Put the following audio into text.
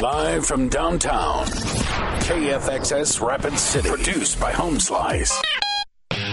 Live from downtown, KFXS Rapid City. Produced by Home Slice.